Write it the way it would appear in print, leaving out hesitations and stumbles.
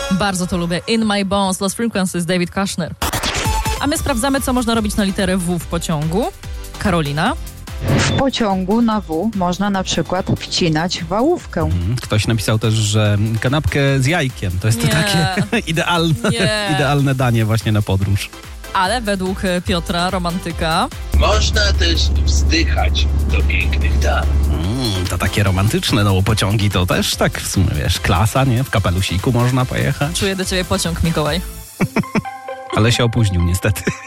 Bardzo to lubię. In My Bones, Lost Frequencies, David Kushner. A my sprawdzamy, co można robić na literę W w pociągu. Karolina. W pociągu na W można na przykład wcinać wałówkę. Ktoś napisał też, że kanapkę z jajkiem. To jest to takie idealne danie właśnie na podróż. Ale według Piotra, romantyka... Można też wzdychać do pięknych dam. To takie romantyczne, no bo pociągi to też tak w sumie, wiesz, klasa, nie? W kapelusiku można pojechać. Czuję do ciebie pociąg, Mikołaj. Ale się opóźnił niestety.